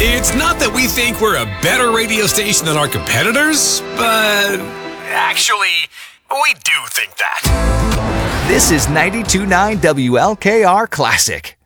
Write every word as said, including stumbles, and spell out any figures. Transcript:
It's not that we think we're a better radio station than our competitors, but actually, we do think that. This is ninety-two point nine W L K R Classic.